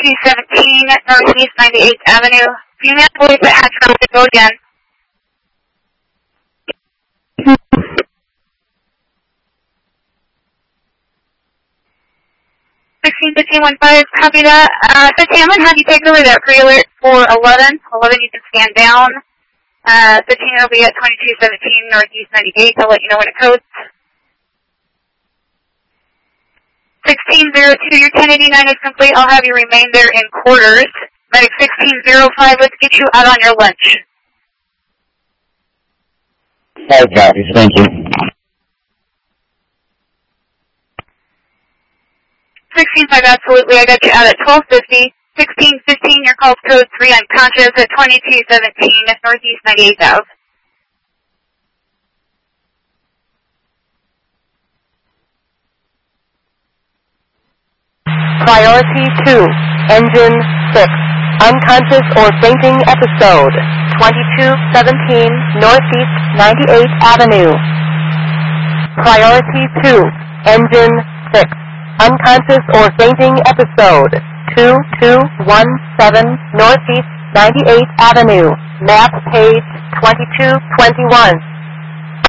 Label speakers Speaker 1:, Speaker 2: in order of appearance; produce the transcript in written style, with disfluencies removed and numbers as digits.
Speaker 1: 2217 Northeast 98th Avenue. Female police at Hatchcraft to go again. 161515, copy that. 15, I'm going to have you take over that pre-alert for 11. 11, you can stand down. 15 will be at 2217 Northeast 98th. I'll let you know when it codes. 1602, your 1089 is complete. I'll have you remain there in quarters. Medic 1605, let's get you out on your lunch.
Speaker 2: All copies, thank you.
Speaker 1: 16.5, absolutely. I got you out at 1250. 1615, your call's code 3 unconscious at 2217 Northeast 98th Ave.
Speaker 3: Priority 2, Engine 6, unconscious or fainting episode, 2217 Northeast 98th Avenue. Priority 2, Engine 6, unconscious or fainting episode, 2217 Northeast 98th Avenue, map page 2221.